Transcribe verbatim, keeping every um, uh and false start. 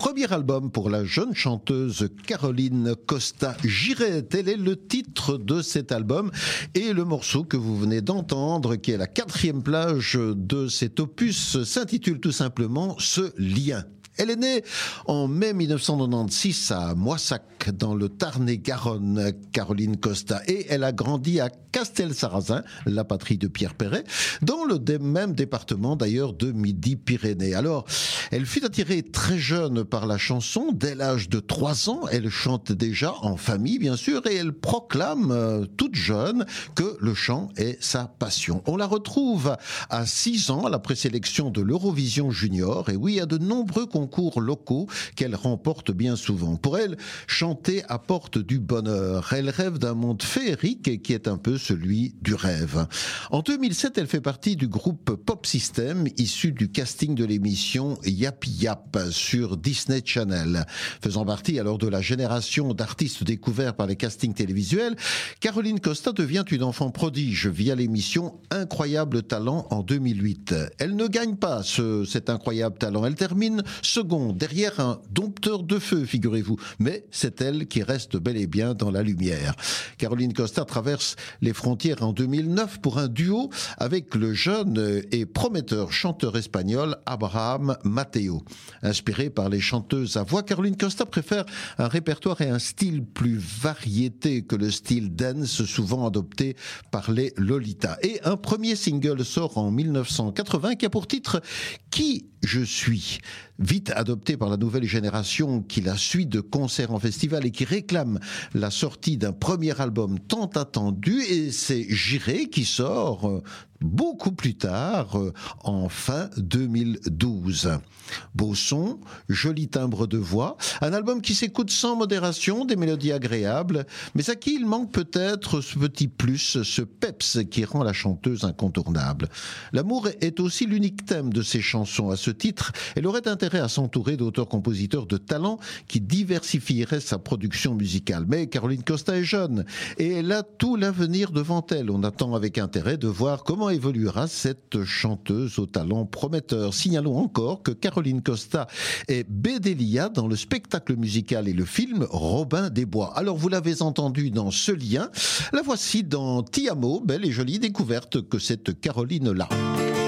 premier album pour la jeune chanteuse Caroline Costa. J'irai, tel est le titre de cet album et le morceau que vous venez d'entendre, qui est la quatrième plage de cet opus, s'intitule tout simplement Ce lien. Elle est née en mai mille neuf cent quatre-vingt-seize à Moissac, dans le Tarn-et-Garonne, Caroline Costa. Et elle a grandi à Castelsarrasin, la patrie de Pierre Perret, dans le même département d'ailleurs de Midi-Pyrénées. Alors, elle fut attirée très jeune par la chanson. Dès l'âge de trois ans, elle chante déjà en famille, bien sûr, et elle proclame, euh, toute jeune, que le chant est sa passion. On la retrouve à six ans à la présélection de l'Eurovision Junior. Et oui, à de nombreux concours concours locaux qu'elle remporte bien souvent. Pour elle, chanter apporte du bonheur. Elle rêve d'un monde féerique qui est un peu celui du rêve. En deux mille sept, elle fait partie du groupe Pop System, issu du casting de l'émission Yap Yap sur Disney Channel. Faisant partie alors de la génération d'artistes découverts par les castings télévisuels, Caroline Costa devient une enfant prodige via l'émission Incroyable Talent en deux mille huit. Elle ne gagne pas ce, cet incroyable talent. Elle termine second, derrière un dompteur de feu, figurez-vous. Mais c'est elle qui reste bel et bien dans la lumière. Caroline Costa traverse les frontières en deux mille neuf pour un duo avec le jeune et prometteur chanteur espagnol Abraham Mateo. Inspirée par les chanteuses à voix, Caroline Costa préfère un répertoire et un style plus variété que le style dance souvent adopté par les Lolita. Et un premier single sort en mille neuf cent quatre-vingts qui a pour titre « Qui je suis ». Vite adopté par la nouvelle génération qui la suit de concerts en festival et qui réclame la sortie d'un premier album tant attendu, et c'est J'irai qui sort beaucoup plus tard, en fin deux mille douze. Beau son, joli timbre de voix, un album qui s'écoute sans modération, des mélodies agréables, mais à qui il manque peut-être ce petit plus, ce peps qui rend la chanteuse incontournable. L'amour est aussi l'unique thème de ses chansons. À ce titre, elle aurait intérêt à s'entourer d'auteurs-compositeurs de talent qui diversifieraient sa production musicale. Mais Caroline Costa est jeune et elle a tout l'avenir devant elle. On attend avec intérêt de voir comment évoluera cette chanteuse au talent prometteur. Signalons encore que Caroline Costa est Bédélia dans le spectacle musical et le film Robin des Bois. Alors vous l'avez entendu dans Ce lien, la voici dans Ti amo, belle et jolie découverte que cette Caroline-là.